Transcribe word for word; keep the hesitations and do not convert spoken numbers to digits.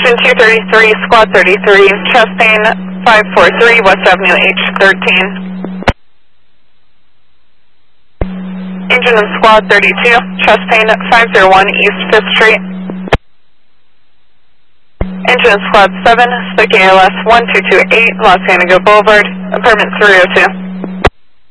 Engine two thirty-three, Squad thirty-three, chest pain five four three, West Avenue H thirteen. Engine and Squad thirty-two, chest pain five oh one, East fifth Street. Engine and Squad seven, Spec A L S one two two eight, Los Angeles Boulevard, apartment three oh two.